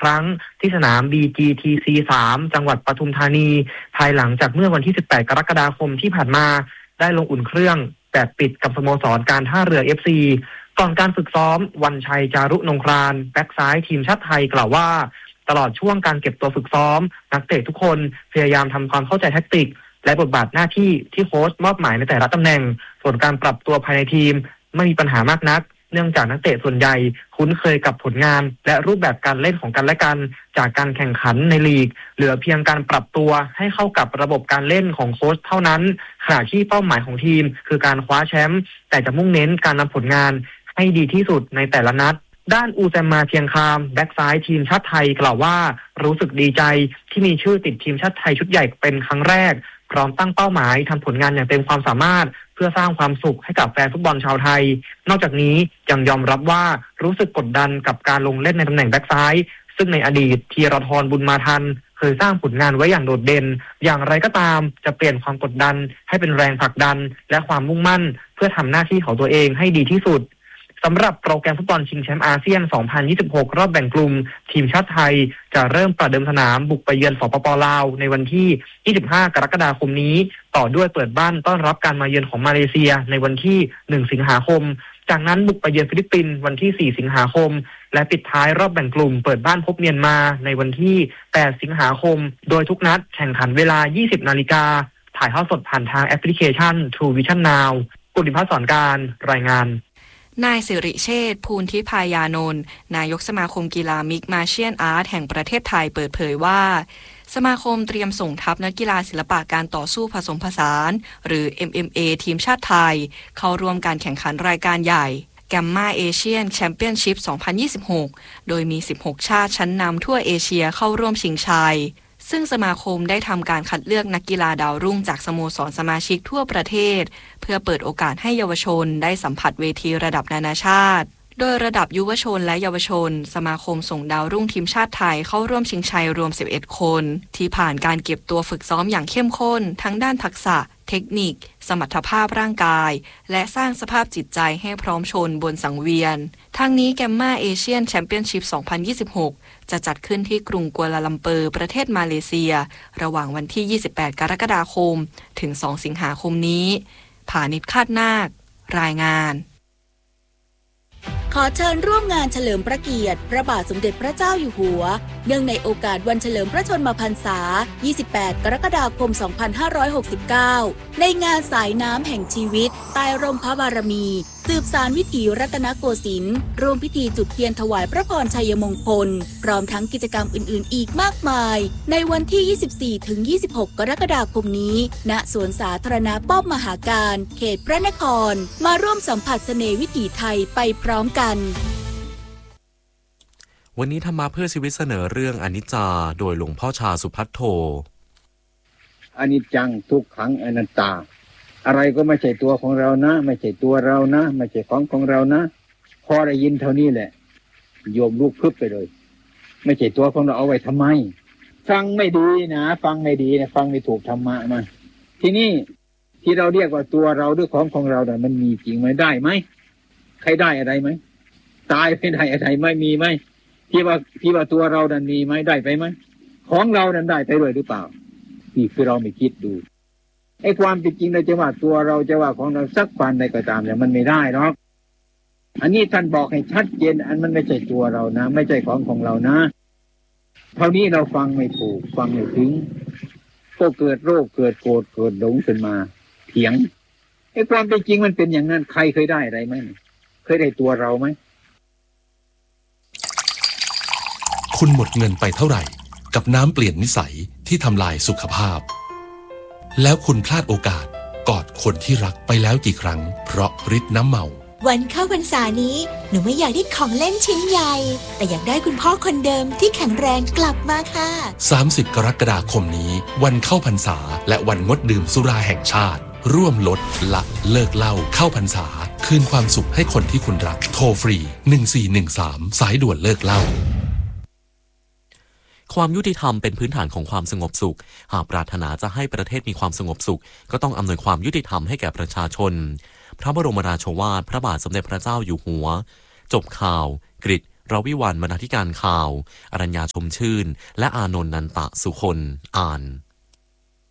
ครั้งที่สนาม BGTC 3 จังหวัดปทุมธานีภายหลังจากเมื่อวันที่ 18 กรกฎาคมที่ผ่านมาได้ลงอุ่นเครื่องแบบปิดกับสโมสรการท่าเรือ FC ก่อนการฝึกซ้อมวันชัยจารุนงครานแบ็กซ้ายทีมชาติไทยกล่าวว่าตลอดช่วงการเก็บตัวฝึกซ้อมนักเตะทุกคนพยายามทำความเข้าใจแทคติกและบทบาทหน้าที่ที่โค้ชมอบหมายในแต่ละตำแหน่งส่วนการปรับตัวภายในทีมไม่มีปัญหามากนักเนื่องจากนักเตะส่วนใหญ่คุ้นเคยกับผลงานและรูปแบบการเล่นของกันและกันจากการแข่งขันในลีกเหลือเพียงการปรับตัวให้เข้ากับระบบการเล่นของโค้ชเท่านั้นขณะที่เป้าหมายของทีมคือการคว้าแชมป์แต่จะมุ่งเน้นการนำผลงานให้ดีที่สุดในแต่ละนัดด้านอูแซมมาเพียงคามแบ็กซ้ายทีมชาติไทยกล่าวว่ารู้สึกดีใจที่มีชื่อติดทีมชาติไทยชุดใหญ่เป็นครั้งแรกพร้อมตั้งเป้าหมายทำผลงานอย่างเต็มความสามารถเพื่อสร้างความสุขให้กับแฟนฟุตบอลชาวไทยนอกจากนี้ยังยอมรับว่ารู้สึกกดดันกับการลงเล่นในตำแหน่งแบ็กซ้ายซึ่งในอดีตธีรทรบุญมาทันเคยสร้างผลงานไว้อย่างโดดเด่นอย่างไรก็ตามจะเปลี่ยนความกดดันให้เป็นแรงผลักดันและความมุ่งมั่นเพื่อทำหน้าที่ของตัวเองให้ดีที่สุดสำหรับโปรแกรมฟุตบอลชิงแชมป์อาเซียน 2026 รอบแบ่งกลุ่มทีมชาติไทยจะเริ่มประเดิมสนามบุกไปเยือนสปป.ลาวในวันที่ 25 กรกฎาคมนี้ต่อด้วยเปิดบ้านต้อนรับการมาเยือนของมาเลเซียในวันที่ 1 สิงหาคมจากนั้นบุกไปเยือนฟิลิปปินส์วันที่ 4 สิงหาคมและปิดท้ายรอบแบ่งกลุ่มเปิดบ้านพบเมียนมาในวันที่ 8 สิงหาคมโดยทุกนัดแข่งขันเวลา 20 นาฬิกาถ่ายทอดสดผ่านทางแอปพลิเคชัน True Vision Now กุลดิพัฒน์สอนการรายงานนายสิริเชษฐ์ ภูลทิพายานนท์นายกสมาคมกีฬามิกซ์มาร์เชียลอาร์ตแห่งประเทศไทยเปิดเผยว่าสมาคมเตรียมส่งทัพนักกีฬาศิลปะการต่อสู้ผสมผสานหรือ MMA ทีมชาติไทยเข้าร่วมการแข่งขันรายการใหญ่แกมมาเอเชียนแชมเปี้ยนชิพ 2026 โดยมี 16 ชาติชั้นนำทั่วเอเชียเข้าร่วมชิงชัยซึ่งสมาคมได้ทำการคัดเลือกนักกีฬาดาวรุ่งจากสโมสรสมาชิกทั่วประเทศเพื่อเปิดโอกาสให้เยาวชนได้สัมผัสเวทีระดับนานาชาติโดยระดับยุวชนและเยาวชนสมาคมส่งดาวรุ่งทีมชาติไทยเข้าร่วมชิงชัยรวม 11 คนที่ผ่านการเก็บตัวฝึกซ้อมอย่างเข้มข้นทั้งด้านทักษะเทคนิคสมรรถภาพร่างกายและสร้างสภาพจิตใจให้พร้อมชนบนสังเวียนทั้งนี้แกมมาเอเชียนแชมเปี้ยนชิพ 2026 จะจัดขึ้นที่กรุงกัวลาลัมเปอร์ประเทศมาเลเซียระหว่างวันที่ 28 กรกฎาคมถึง 2 สิงหาคมนี้ผานิชคาดนาครายงานขอเชิญร่วมงานเฉลิมพระเกียรติพระบาทสมเด็จพระเจ้าอยู่หัวเนื่องในโอกาสวันเฉลิมพระชนมพรรษา 28 กรกฎาคม 2569 ในงานสายน้ำแห่งชีวิตใต้ร่มพระบารมีสืบสานวิถีรัตนโกสินทร์ร่วมพิธีจุดเทียนถวายพระพรชัยมงคลพร้อมทั้งกิจกรรมอื่นๆอีกมากมายในวันที่ 24-26 กรกฎาคมนี้ณสวนสาธารณะป้อมมหาการเขตพระนครมาร่วมสัมผัสเสน่ห์วิถีไทยไปพร้อมกันวันนี้ธรรมะเพื่อชีวิตเสนอเรื่องอนิจจาโดยหลวงพ่อชาสุภัทโทอนิจจังทุกขังอนัตตาอะไรก็ไม่ใช่ตัวของเรานะไม่ใช่ตัวเรานะไม่ใช่ของเรานะพอได้ยินเท่านี้แหละโยมลุกพึบไปเลยไม่ใช่ตัวของเราเอาไว้ทำไมฟังไม่ดีนะฟังไม่ดีนะฟังไม่ถูกธรรมะมาที่นี่ที่เราเรียกว่าตัวเราด้วยของเราแต่มันมีจริงไหมได้ไหมใครได้อะไรไหมตายไม่ได้อะไรไม่มีไหมที่ว่าตัวเราดันมีไหมได้ไปไหมของเราดันได้ไปด้วยหรือเปล่านี่คือเราไม่คิดดูไอ้ความเป็นจริงเราจะว่าตัวเราจะว่าของเราสักวันใดก็ตามแต่มันไม่ได้หรอกอันนี้ท่านบอกให้ชัดเจนอันมันไม่ใช่ตัวเรานะไม่ใช่ของเรานะเท่านี้เราฟังไม่ถูกฟังไม่ถึงก็เกิดโรคเกิดโกรธเกิดหลงขึ้นมาเถียงไอ้ความเป็นจริงมันเป็นอย่างนั้นใครเคยได้อะไรไหมเคยได้ตัวเราไหมคุณหมดเงินไปเท่าไหร่กับน้ำเปลี่ยนนิสัยที่ทำลายสุขภาพแล้วคุณพลาดโอกาสกอดคนที่รักไปแล้วกี่ครั้งเพราะฤทธิ์น้ำเมาวันเข้าพรรษานี้หนูไม่อยากได้ของเล่นชิ้นใหญ่แต่อยากได้คุณพ่อคนเดิมที่แข็งแรงกลับมาค่ะ 30 กรกฎาคมนี้วันเข้าพรรษาและวันงดดื่มสุราแห่งชาติร่วมลดละเลิกเหล้าเข้าพรรษาคืนความสุขให้คนที่คุณรักโทรฟรี1413สายด่วนเลิกเหล้าความยุติธรรมเป็นพื้นฐานของความสงบสุขหากปรารถนาจะให้ประเทศมีความสงบสุขก็ต้องอำนวยความยุติธรรมให้แก่ประชาชนพระบรมราโชวาทพระบาทสมเด็จพระเจ้าอยู่หัวจบข่าวกฤษรวิวรรณ บรรณาธิการข่าวอรัญญาชมชื่นและอานนท์นันตะสุคนอ่าน